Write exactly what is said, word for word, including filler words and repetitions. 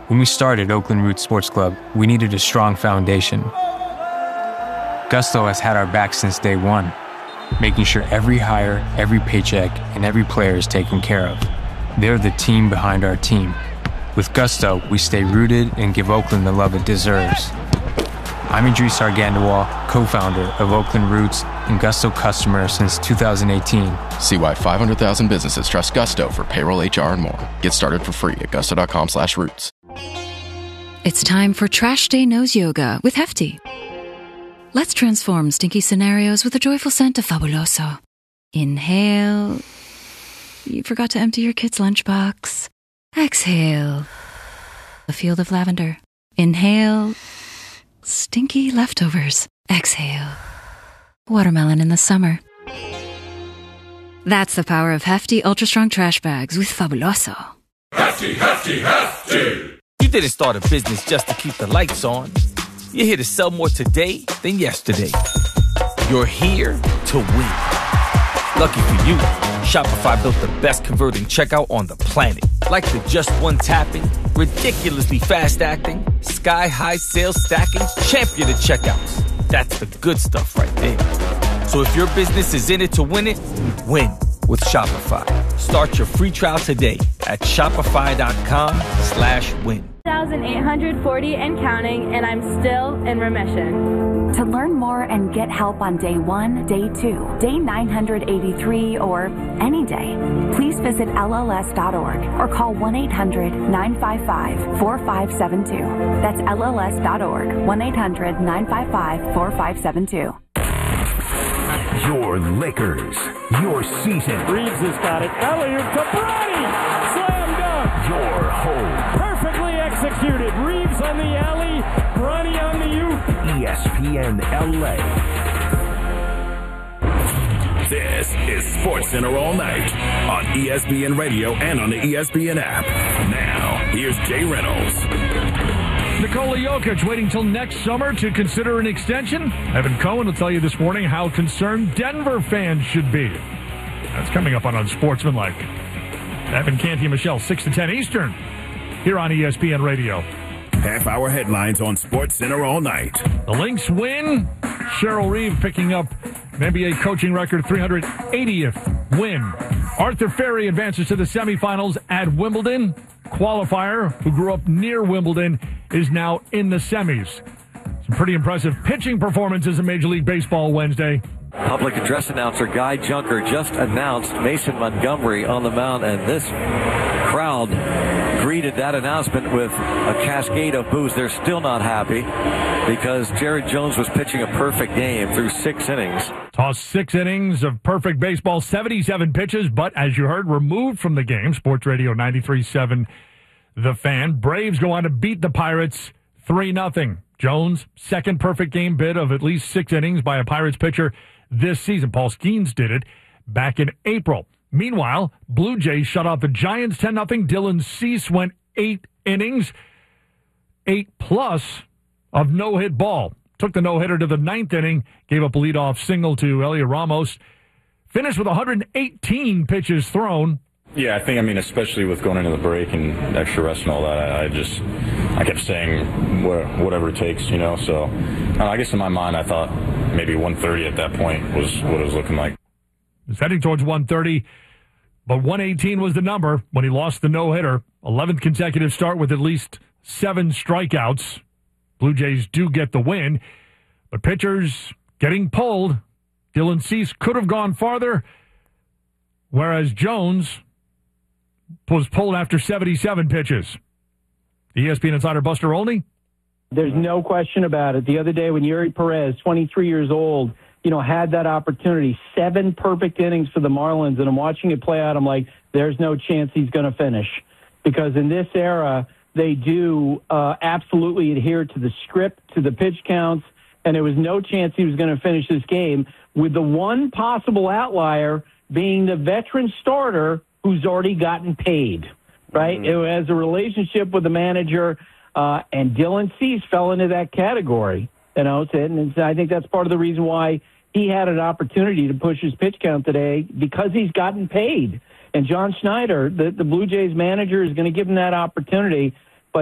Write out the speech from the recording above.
When we started Oakland Roots Sports Club, we needed a strong foundation. Gusto has had our back since day one, making sure every hire, every paycheck, and every player is taken care of. They're the team behind our team. With Gusto, we stay rooted and give Oakland the love it deserves. I'm Idris Argandawal, co-founder of Oakland Roots and Gusto customer since two thousand eighteen. See why five hundred thousand businesses trust Gusto for payroll, H R, and more. Get started for free at gusto.com slash roots. It's time for Trash Day Nose Yoga with Hefty. Let's transform stinky scenarios with a joyful scent of Fabuloso. Inhale. You forgot to empty your kid's lunchbox. Exhale. A field of lavender. Inhale. Stinky leftovers. Exhale. Watermelon in the summer. That's the power of Hefty Ultra Strong Trash Bags with Fabuloso. Hefty, Hefty, Hefty! You didn't start a business just to keep the lights on. You're here to sell more today than yesterday. You're here to win. Lucky for you, Shopify built the best converting checkout on the planet. Like the just one tapping, ridiculously fast acting, sky-high sales stacking, champion of checkouts. That's the good stuff right there. So if your business is in it to win it, win with Shopify. Start your free trial today at shopify.com slash win. one thousand eight hundred forty and counting, and I'm still in remission. To learn more and get help on day one, day two, day nine hundred eighty-three, or any day, please visit L L S dot org or call one eight hundred nine five five four five seven two. That's L L S dot org, one eight hundred nine five five four five seven two. Your Lakers, your season. Reeves has got it. Elliott to Bronny. Slam dunk. Your home. Perfectly executed. Reeves on the alley. Bronny on the U. E S P N L A. This is Sports Center all night on E S P N Radio and on the E S P N app. Now, here's Jay Reynolds. Nikola Jokic waiting till next summer to consider an extension. Evan Cohen will tell you this morning how concerned Denver fans should be. That's coming up on Unsportsmanlike. Evan Canty, Michelle, six to ten Eastern, here on E S P N Radio. Half-hour headlines on Sports Center all night. The Lynx win. Cheryl Reeve picking up an N B A coaching record three hundred eightieth win. Arthur Ferry advances to the semifinals at Wimbledon. Qualifier, who grew up near Wimbledon, is now in the semis. Some pretty impressive pitching performances in Major League Baseball Wednesday. Public address announcer Guy Junker just announced Mason Montgomery on the mound, and this crowd greeted that announcement with a cascade of boos. They're still not happy because Jared Jones was pitching a perfect game through six innings. Tossed six innings of perfect baseball, seventy-seven pitches, but as you heard, removed from the game. Sports Radio ninety-three point seven, The Fan. Braves go on to beat the Pirates three nothing. Jones, second perfect game bid of at least six innings by a Pirates pitcher this season. Paul Skeens did it back in April. Meanwhile, Blue Jays shut out the Giants ten nothing. Dylan Cease went eight innings, eight plus of no-hit ball. Took the no-hitter to the ninth inning, gave up a leadoff single to Elliot Ramos. Finished with one hundred eighteen pitches thrown. Yeah, I think, I mean, especially with going into the break and extra rest and all that, I, I just, I kept saying whatever it takes, you know, so uh, I guess in my mind I thought maybe one thirty at that point was what it was looking like. It's heading towards one thirty, but one eighteen was the number when he lost the no-hitter. eleventh consecutive start with at least seven strikeouts. Blue Jays do get the win, but pitchers getting pulled. Dylan Cease could have gone farther, whereas Jones was pulled after seventy-seven pitches. E S P N insider Buster Olney. There's no question about it. The other day when Yuri Perez, twenty-three years old, you know, had that opportunity, seven perfect innings for the Marlins, and I'm watching it play out. I'm like, there's no chance he's going to finish, because in this era, they do uh, absolutely adhere to the script, to the pitch counts, and there was no chance he was going to finish this game, with the one possible outlier being the veteran starter who's already gotten paid, right? Mm-hmm. It has a relationship with the manager, uh, and Dylan Cease fell into that category. You know, and I think that's part of the reason why he had an opportunity to push his pitch count today, because he's gotten paid. And John Schneider, the, the Blue Jays manager, is going to give him that opportunity.